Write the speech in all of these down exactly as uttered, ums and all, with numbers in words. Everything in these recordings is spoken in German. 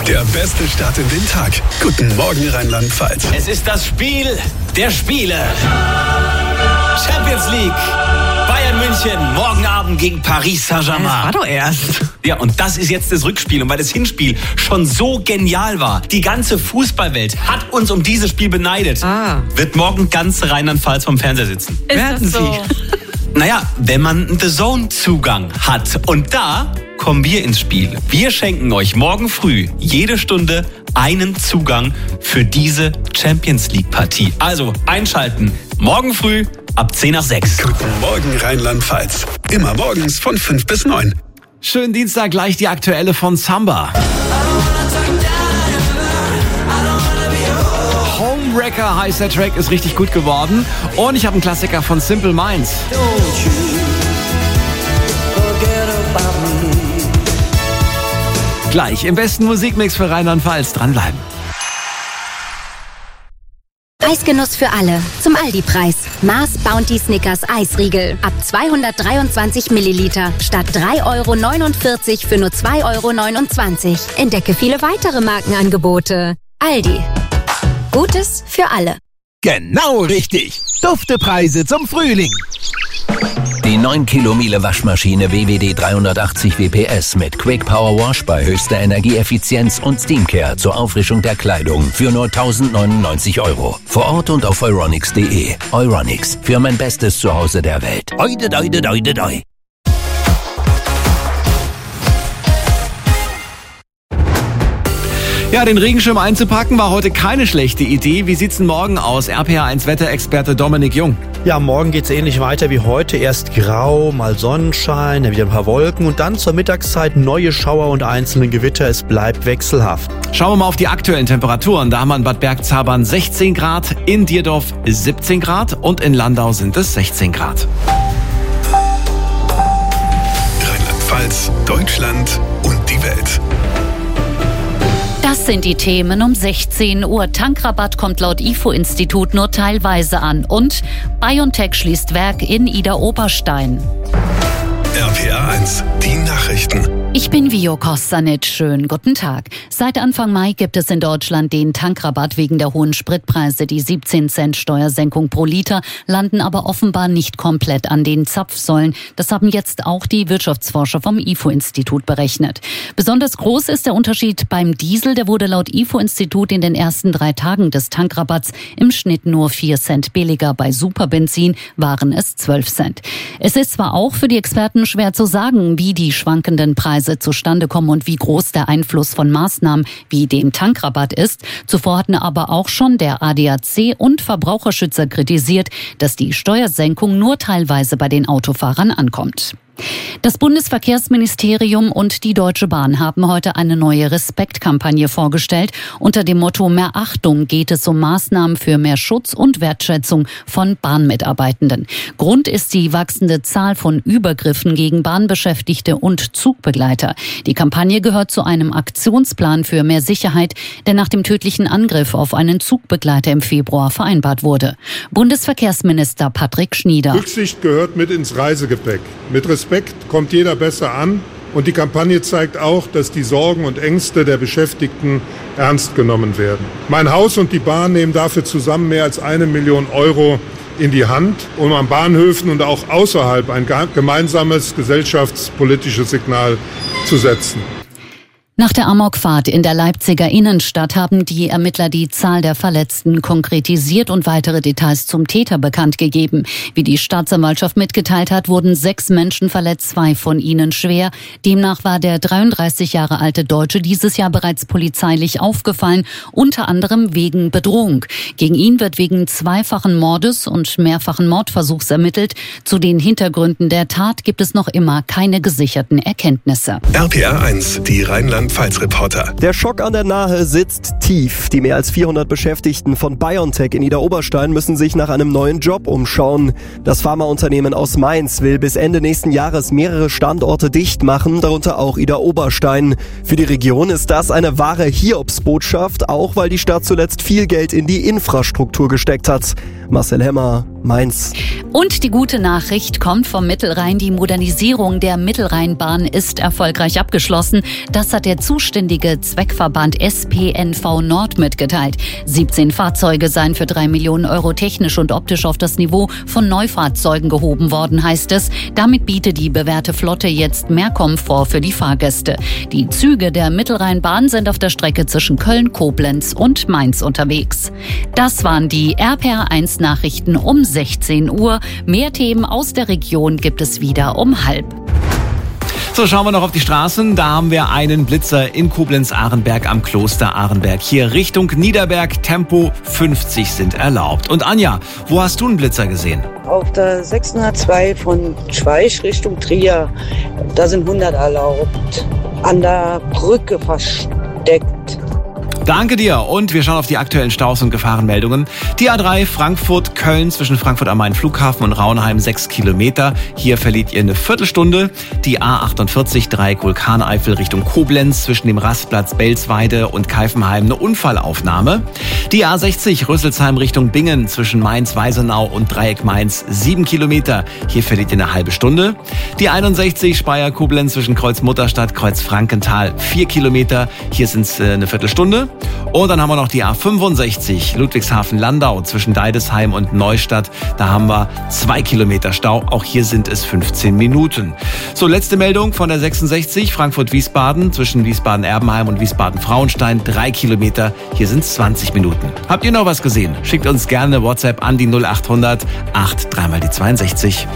Der beste Start in den Tag. Guten Morgen, Rheinland-Pfalz. Es ist das Spiel der Spiele. Champions League. Bayern München, morgen Abend gegen Paris Saint-Germain. Das war doch erst. Ja, und das ist jetzt das Rückspiel. Und weil das Hinspiel schon so genial war, die ganze Fußballwelt hat uns um dieses Spiel beneidet, Ah. wird morgen ganz Rheinland-Pfalz vom Fernseher sitzen. Ist Werden das so? Sie? Naja, wenn man einen The Zone-Zugang hat. Und da kommen wir ins Spiel. Wir schenken euch morgen früh jede Stunde einen Zugang für diese Champions League-Partie. Also einschalten. Morgen früh ab zehn nach sechs. Guten Morgen, Rheinland-Pfalz. Immer morgens von fünf bis neun. Schönen Dienstag, gleich die aktuelle von Samba. Homewrecker heißt der Track, ist richtig gut geworden. Und ich habe einen Klassiker von Simple Minds. Gleich im besten Musikmix für Rheinland-Pfalz. Dranbleiben. Eisgenuss für alle. Zum Aldi-Preis. Mars Bounty Snickers Eisriegel. Ab zweihundertdreiundzwanzig Milliliter. Statt drei Euro neunundvierzig für nur zwei Euro neunundzwanzig. Entdecke viele weitere Markenangebote. Aldi. Gutes für alle. Genau richtig. Duftepreise zum Frühling. Die neun Kilo Miele Waschmaschine W W D dreihundertachtzig W P S mit Quick Power Wash bei höchster Energieeffizienz und Steamcare zur Auffrischung der Kleidung für nur tausendneunundneunzig Euro. Vor Ort und auf euronics punkt de. Euronics, für mein bestes Zuhause der Welt. Oide, oide, oide, oide. Ja, den Regenschirm einzupacken war heute keine schlechte Idee. Wie sieht's denn morgen aus? R P R eins Wetterexperte Dominik Jung. Ja, morgen geht's ähnlich weiter wie heute. Erst grau, mal Sonnenschein, dann wieder ein paar Wolken und dann zur Mittagszeit neue Schauer und einzelne Gewitter. Es bleibt wechselhaft. Schauen wir mal auf die aktuellen Temperaturen. Da haben wir in Bad Bergzabern sechzehn Grad, in Dierdorf siebzehn Grad und in Landau sind es sechzehn Grad. Rheinland-Pfalz, Deutschland und die Welt. Das sind die Themen um sechzehn Uhr. Tankrabatt kommt laut I F O-Institut nur teilweise an. Und BioNTech schließt Werk in Idar-Oberstein. R P R eins, die Nachrichten. Ich bin Vio Kostanic. Schönen guten Tag. Seit Anfang Mai gibt es in Deutschland den Tankrabatt wegen der hohen Spritpreise. Die siebzehn Cent Steuersenkung pro Liter landen aber offenbar nicht komplett an den Zapfsäulen. Das haben jetzt auch die Wirtschaftsforscher vom I F O-Institut berechnet. Besonders groß ist der Unterschied beim Diesel. Der wurde laut I F O-Institut in den ersten drei Tagen des Tankrabatts im Schnitt nur vier Cent billiger. Bei Superbenzin waren es zwölf Cent. Es ist zwar auch für die Experten schwer zu sagen, wie die schwankenden Preise zustande kommen und wie groß der Einfluss von Maßnahmen wie dem Tankrabatt ist. Zuvor hatten aber auch schon der A D A C und Verbraucherschützer kritisiert, dass die Steuersenkung nur teilweise bei den Autofahrern ankommt. Das Bundesverkehrsministerium und die Deutsche Bahn haben heute eine neue Respektkampagne vorgestellt. Unter dem Motto Mehr Achtung geht es um Maßnahmen für mehr Schutz und Wertschätzung von Bahnmitarbeitenden. Grund ist die wachsende Zahl von Übergriffen gegen Bahnbeschäftigte und Zugbegleiter. Die Kampagne gehört zu einem Aktionsplan für mehr Sicherheit, der nach dem tödlichen Angriff auf einen Zugbegleiter im Februar vereinbart wurde. Bundesverkehrsminister Patrick Schnieder. Rücksicht gehört mit ins Reisegepäck. Mit Respekt kommt jeder besser an und die Kampagne zeigt auch, dass die Sorgen und Ängste der Beschäftigten ernst genommen werden. Mein Haus und die Bahn nehmen dafür zusammen mehr als eine Million Euro in die Hand, um an Bahnhöfen und auch außerhalb ein gemeinsames gesellschaftspolitisches Signal zu setzen. Nach der Amokfahrt in der Leipziger Innenstadt haben die Ermittler die Zahl der Verletzten konkretisiert und weitere Details zum Täter bekannt gegeben. Wie die Staatsanwaltschaft mitgeteilt hat, wurden sechs Menschen verletzt, zwei von ihnen schwer. Demnach war der dreiunddreißig Jahre alte Deutsche dieses Jahr bereits polizeilich aufgefallen, unter anderem wegen Bedrohung. Gegen ihn wird wegen zweifachen Mordes und mehrfachen Mordversuchs ermittelt. Zu den Hintergründen der Tat gibt es noch immer keine gesicherten Erkenntnisse. R P R eins, die Rheinland Rheinland-Pfalz-Reporter. Der Schock an der Nahe sitzt tief. Die mehr als vierhundert Beschäftigten von BioNTech in Idar-Oberstein müssen sich nach einem neuen Job umschauen. Das Pharmaunternehmen aus Mainz will bis Ende nächsten Jahres mehrere Standorte dicht machen, darunter auch Idar-Oberstein. Für die Region ist das eine wahre Hiobsbotschaft, auch weil die Stadt zuletzt viel Geld in die Infrastruktur gesteckt hat. Marcel Hemmer, Mainz. Und die gute Nachricht kommt vom Mittelrhein. Die Modernisierung der Mittelrheinbahn ist erfolgreich abgeschlossen. Das hat der zuständige Zweckverband S P N V Nord mitgeteilt. siebzehn Fahrzeuge seien für drei Millionen Euro technisch und optisch auf das Niveau von Neufahrzeugen gehoben worden, heißt es. Damit bietet die bewährte Flotte jetzt mehr Komfort für die Fahrgäste. Die Züge der Mittelrheinbahn sind auf der Strecke zwischen Köln, Koblenz und Mainz unterwegs. Das waren die R P R eins Nachrichten um sechzehn Uhr. Mehr Themen aus der Region gibt es wieder um halb. So, schauen wir noch auf die Straßen. Da haben wir einen Blitzer in Koblenz-Ahrenberg am Kloster Ahrenberg. Hier Richtung Niederberg, Tempo fünfzig sind erlaubt. Und Anja, wo hast du einen Blitzer gesehen? Auf der sechshundertzwei von Schweich Richtung Trier. Da sind hundert erlaubt. An der Brücke versteckt. Danke dir und wir schauen auf die aktuellen Staus und Gefahrenmeldungen. Die A drei Frankfurt-Köln zwischen Frankfurt am Main Flughafen und Raunheim sechs Kilometer. Hier verliert ihr eine Viertelstunde. Die A achtundvierzig Dreieck Vulkaneifel Richtung Koblenz zwischen dem Rastplatz Belsweide und Keifenheim eine Unfallaufnahme. Die A sechzig Rüsselsheim Richtung Bingen zwischen Mainz-Weisenau und Dreieck Mainz sieben Kilometer. Hier verliert ihr eine halbe Stunde. Die einundsechzig Speyer-Koblenz zwischen Kreuz-Mutterstadt, Kreuz-Frankenthal vier Kilometer. Hier sind es äh, eine Viertelstunde. Und dann haben wir noch die A fünfundsechzig Ludwigshafen-Landau zwischen Deidesheim und Neustadt. Da haben wir zwei Kilometer Stau. Auch hier sind es fünfzehn Minuten. So, letzte Meldung von der sechsundsechzig Frankfurt-Wiesbaden zwischen Wiesbaden-Erbenheim und Wiesbaden-Frauenstein. Drei Kilometer. Hier sind es zwanzig Minuten. Habt ihr noch was gesehen? Schickt uns gerne eine WhatsApp an die null acht hundert acht drei mal die zweiundsechzig.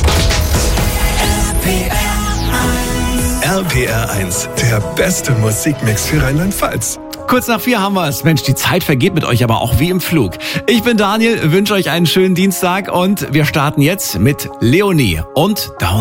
R P R eins, der beste Musikmix für Rheinland-Pfalz. Kurz nach vier haben wir es. Mensch, die Zeit vergeht mit euch aber auch wie im Flug. Ich bin Daniel, wünsche euch einen schönen Dienstag und wir starten jetzt mit Leonie und Down.